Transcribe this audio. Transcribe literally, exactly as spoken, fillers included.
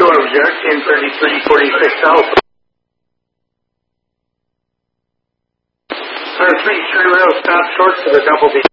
to object in thirty-three forty-six Alpha. Our three three rail stop short to the double D.